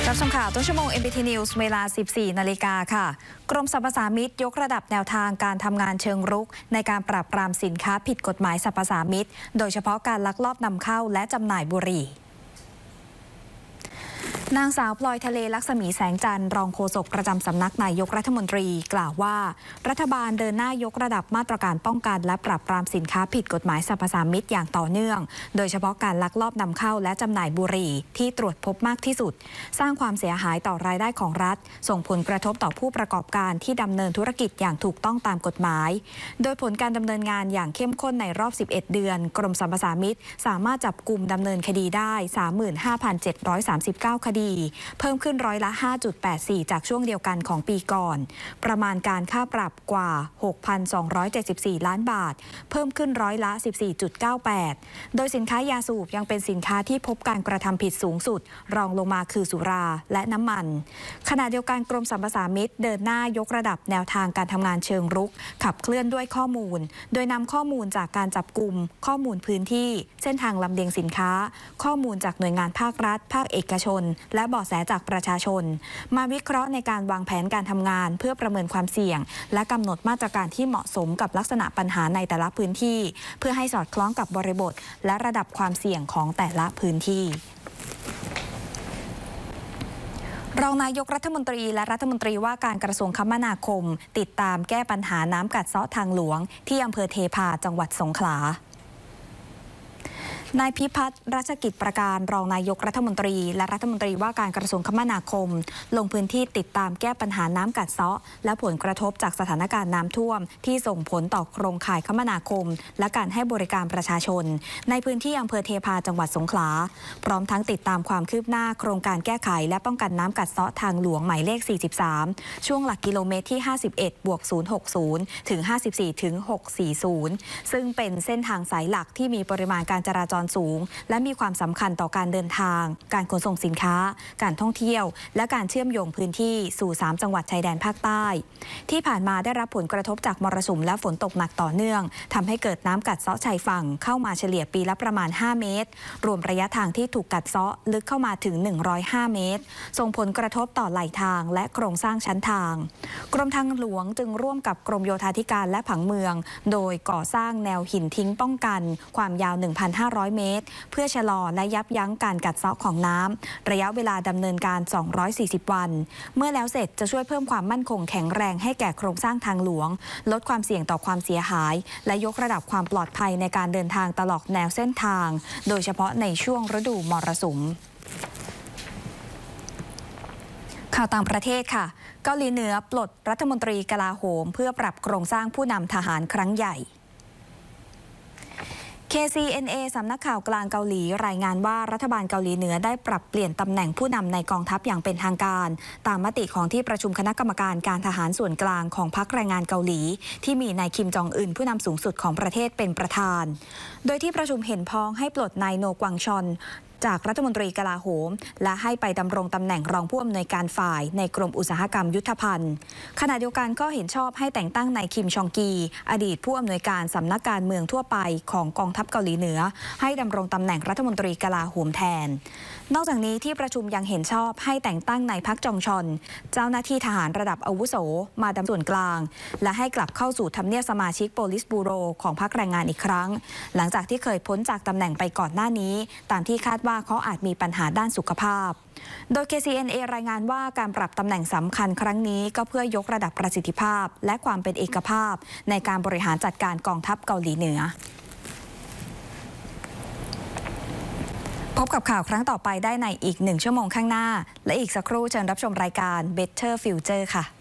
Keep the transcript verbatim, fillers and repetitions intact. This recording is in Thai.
รับชมข่าวต้นชั่วโมง เอ็ม บี ที News เวลา สิบสี่ นาฬิกาค่ะกรมสรรพสามิตยกระดับแนวทางการทำงานเชิงรุกในการปราบปรามสินค้าผิดกฎหมายสรรพสามิตโดยเฉพาะการลักลอบนำเข้าและจำหน่ายบุหรี่นางสาวพลอยทะเลลักษมีแสงจันทร์รองโฆษกประจำสำนักนายกรัฐมนตรีกล่าวว่ารัฐบาลเดินหน้ายกระดับมาตรการป้องกันและปราบปรามสินค้าผิดกฎหมายสรรพสามิตอย่างต่อเนื่องโดยเฉพาะการลักลอบนำเข้าและจำหน่ายบุหรี่ที่ตรวจพบมากที่สุดสร้างความเสียหายต่อรายได้ของรัฐส่งผลกระทบต่อผู้ประกอบการที่ดำเนินธุรกิจอย่างถูกต้องตามกฎหมายโดยผลการดำเนินงานอย่างเข้มข้นในรอบสิบเอ็ดเดือนกรมสรรพสามิตสามารถจับกุมดำเนินคดีได้ สามหมื่นห้าพันเจ็ดร้อยสามสิบเก้า คดีเพิ่มขึ้นร้อยละ ห้าจุดแปดสี่ จากช่วงเดียวกันของปีก่อนประมาณการค่าปรับกว่า หกพันสองร้อยเจ็ดสิบสี่ ล้านบาทเพิ่มขึ้นร้อยละ สิบสี่จุดเก้าแปด โดยสินค้ายาสูบยังเป็นสินค้าที่พบการกระทำผิดสูงสุดรองลงมาคือสุราและน้ำมันขณะเดียวกันกรมสรรพสามิตเดินหน้ายกระดับแนวทางการทำงานเชิงรุกขับเคลื่อนด้วยข้อมูลโดยนำข้อมูลจากการจับกุมข้อมูลพื้นที่เส้นทางลำเลียงสินค้าข้อมูลจากหน่วยงานภาครัฐภาคเอกชนและเบาะแสจากประชาชนมาวิเคราะห์ในการวางแผนการทำงานเพื่อประเมินความเสี่ยงและกำหนดมาตรการที่เหมาะสมกับลักษณะปัญหาในแต่ละพื้นที่เพื่อให้สอดคล้องกับบริบทและระดับความเสี่ยงของแต่ละพื้นที่รองนายกรัฐมนตรีและรัฐมนตรีว่าการกระทรวงคมนาคมติดตามแก้ปัญหาน้ำกัดเซาะทางหลวงที่อำเภอเทพาจังหวัดสงขลานายพิพัฒน์รัชกิจประการรองนายกรัฐมนตรีและรัฐมนตรีว่าการกระทรวงคมนาคมลงพื้นที่ติดตามแก้ปัญหาน้ำกัดเซาะและผลกระทบจากสถานการณ์น้ำท่วมที่ส่งผลต่อโครงข่ายคมนาคมและการให้บริการประชาชนในพื้นที่อำเภอเทพาจังหวัดสงขลาพร้อมทั้งติดตามความคืบหน้าโครงการแก้ไขและป้องกันน้ำกัดเซาะทางหลวงหมายเลขสี่สิบสามช่วงหลักกิโลเมตรที่ห้าสิบเอ็ดบวกศูนย์หกศูนย์ถึงห้าสิบสี่ถึงหกสี่ศูนย์ซึ่งเป็นเส้นทางสายหลักที่มีปริมาณการจราจรสูงและมีความสำคัญต่อการเดินทางการขนส่งสินค้าการท่องเที่ยวและการเชื่อมโยงพื้นที่สู่สามจังหวัดชายแดนภาคใต้ที่ผ่านมาได้รับผลกระทบจากมรสุมและฝนตกหนักต่อเนื่องทำให้เกิดน้ำกัดเซาะชายฝั่งเข้ามาเฉลี่ยปีละประมาณห้าเมตรรวมระยะทางที่ถูกกัดเซาะลึกเข้ามาถึงหนึ่งร้อยห้าเมตรส่งผลกระทบต่อไหลทางและโครงสร้างชั้นทางกรมทางหลวงจึงร่วมกับกรมโยธาธิการและผังเมืองโดยก่อสร้างแนวหินทิ้งป้องกันความยาว หนึ่งพันห้าร้อย เมตรเพื่อชะลอและยับยั้งการกัดเซาะของน้ำระยะเวลาดำเนินการสองร้อยสี่สิบวันเมื่อแล้วเสร็จจะช่วยเพิ่มความมั่นคงแข็งแรงให้แก่โครงสร้างทางหลวงลดความเสี่ยงต่อความเสียหายและยกระดับความปลอดภัยในการเดินทางตลอดแนวเส้นทางโดยเฉพาะในช่วงฤดูมรสุมข่าวต่างประเทศค่ะเกาหลีเหนือปลดรัฐมนตรีกลาโหมเพื่อปรับโครงสร้างผู้นำทหารครั้งใหญ่เค ซี เอ็น เอ สำนักข่าวกลางเกาหลีรายงานว่ารัฐบาลเกาหลีเหนือได้ปรับเปลี่ยนตำแหน่งผู้นำในกองทัพอย่างเป็นทางการตามมติของที่ประชุมคณะกรรมการการทหารส่วนกลางของพรรคแรงงานเกาหลีที่มีนายคิมจองอึนผู้นำสูงสุดของประเทศเป็นประธานโดยที่ประชุมเห็นพ้องให้ปลดนายโนกวังชอนจากรัฐมนตรีกลาโหมและให้ไปดำรงตำแหน่งรองผู้อำนวยการฝ่ายในกรมอุตสาหกรรมยุทธภัณฑ์ขณะเดียวกันก็เห็นชอบให้แต่งตั้งนายคิมชองกีอดีตผู้อำนวยการสำนักการเมืองทั่วไปของกองทัพเกาหลีเหนือให้ดำรงตำแหน่งรัฐมนตรีกลาโหมแทนนอกจากนี้ที่ประชุมยังเห็นชอบให้แต่งตั้งนายพักจองชอนเจ้าหน้าที่ทหารระดับอาวุโสมาดำส่วนกลางและให้กลับเข้าสู่ทำเนียบสมาชิกโพลิสบูโรของพรรคแรงงานอีกครั้งหลังจากที่เคยพ้นจากตำแหน่งไปก่อนหน้านี้ตามที่คาดว่าเขาอาจมีปัญหาด้านสุขภาพโดย เค ซี เอ็น เอ รายงานว่าการปรับตำแหน่งสำคัญครั้งนี้ก็เพื่อยกระดับประสิทธิภาพและความเป็นเอกภาพในการบริหารจัดการกองทัพเกาหลีเหนือพบกับข่าวครั้งต่อไปได้ในอีกหนึ่งชั่วโมงข้างหน้าและอีกสักครู่เชิญรับชมรายการ Better Future ค่ะ